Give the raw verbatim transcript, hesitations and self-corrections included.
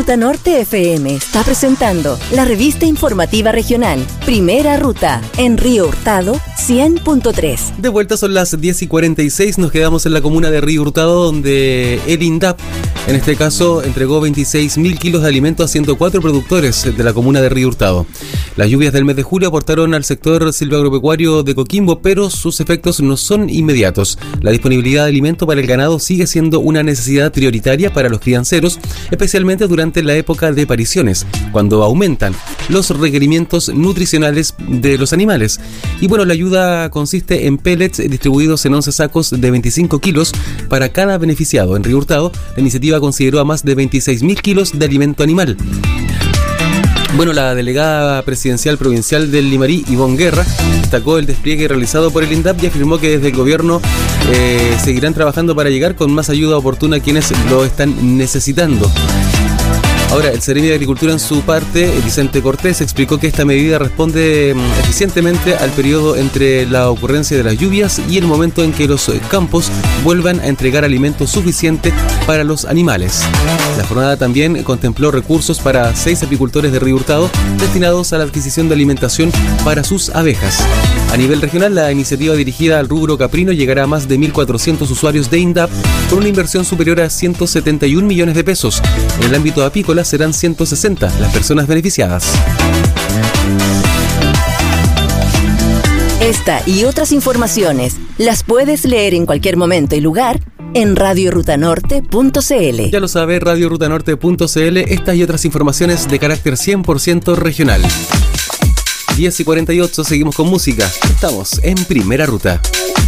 Ruta Norte F M está presentando la revista informativa regional Primera Ruta en Río Hurtado cien punto tres. De vuelta, son las diez y cuarenta y seis, nos quedamos en la comuna de Río Hurtado, donde el INDAP, en este caso, entregó veintiséis mil kilos de alimento a ciento cuatro productores de la comuna de Río Hurtado. Las lluvias del mes de julio aportaron al sector silvoagropecuario de Coquimbo, pero sus efectos no son inmediatos. La disponibilidad de alimento para el ganado sigue siendo una necesidad prioritaria para los crianceros, especialmente durante la época de pariciones, cuando aumentan los requerimientos nutricionales de los animales. Y bueno, la ayuda consiste en pellets distribuidos en once sacos de veinticinco kilos para cada beneficiado. En Río Hurtado, la iniciativa consideró a más de veintiséis mil kilos de alimento animal. Bueno, la delegada presidencial provincial del Limarí, Ivonne Guerra, destacó el despliegue realizado por el INDAP y afirmó que desde el gobierno eh, seguirán trabajando para llegar con más ayuda oportuna a quienes lo están necesitando. Ahora, el Seremi de Agricultura, en su parte, Vicente Cortés, explicó que esta medida responde eficientemente al periodo entre la ocurrencia de las lluvias y el momento en que los campos vuelvan a entregar alimento suficiente para los animales. La jornada también contempló recursos para seis apicultores de Río Hurtado destinados a la adquisición de alimentación para sus abejas. A nivel regional, la iniciativa dirigida al rubro caprino llegará a más de mil cuatrocientos usuarios de INDAP con una inversión superior a ciento setenta y un millones de pesos. En el ámbito apícola serán ciento sesenta las personas beneficiadas. Esta y otras informaciones las puedes leer en cualquier momento y lugar en radio ruta norte punto c l. Ya lo sabe, radio ruta norte punto c l. Estas y otras informaciones de carácter cien por ciento regional. diez y cuarenta y ocho, seguimos con música. Estamos en Primera Ruta.